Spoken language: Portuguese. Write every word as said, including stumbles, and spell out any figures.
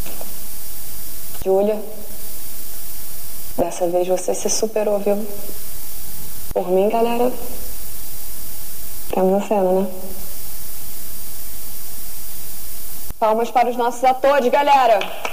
Júlia, dessa vez você se superou, viu? Por mim, galera, temos a cena, né? Palmas para os nossos atores, galera!